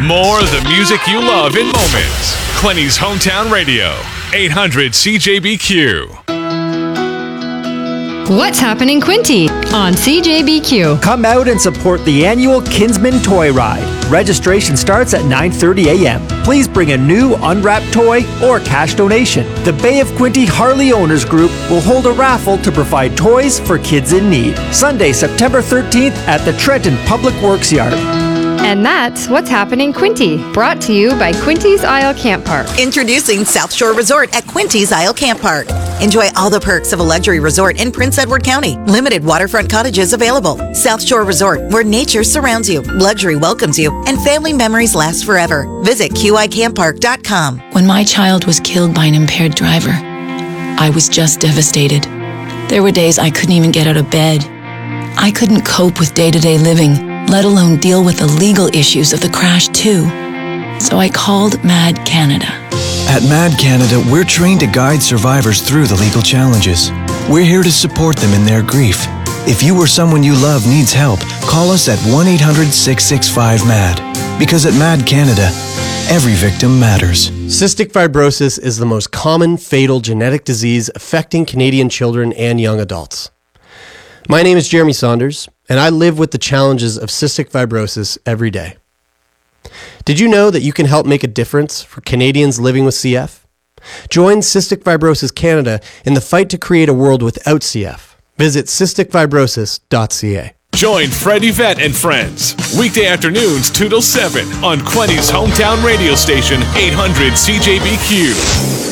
More of the music you love in moments. Quinty's Hometown Radio, 800 CJBQ. What's happening, Quinty, on CJBQ? Come out and support the annual Kinsman Toy Ride. Registration starts at 9:30 a.m. Please bring a new unwrapped toy or cash donation. The Bay of Quinty Harley Owners Group will hold a raffle to provide toys for kids in need. Sunday, September 13th at the Trenton Public Works Yard. And that's What's Happening, Quinty, brought to you by Quinty's Isle Camp Park. Introducing South Shore Resort at Quinty's Isle Camp Park. Enjoy all the perks of a luxury resort in Prince Edward County. Limited waterfront cottages available. South Shore Resort, where nature surrounds you, luxury welcomes you, and family memories last forever. Visit QICampPark.com. When my child was killed by an impaired driver, I was just devastated. There were days I couldn't even get out of bed. I couldn't cope with day-to-day living, let alone deal with the legal issues of the crash too. So I called MAD Canada. At MAD Canada, we're trained to guide survivors through the legal challenges. We're here to support them in their grief. If you or someone you love needs help, call us at 1-800-665-MAD. Because at MAD Canada, every victim matters. Cystic fibrosis is the most common fatal genetic disease affecting Canadian children and young adults. My name is Jeremy Saunders, and I live with the challenges of cystic fibrosis every day. Did you know that you can help make a difference for Canadians living with CF? Join Cystic Fibrosis Canada in the fight to create a world without CF. Visit cysticfibrosis.ca. Join Fred Yvette and friends. Weekday afternoons 2 till 7 on Quinty's Hometown Radio Station, 800 CJBQ.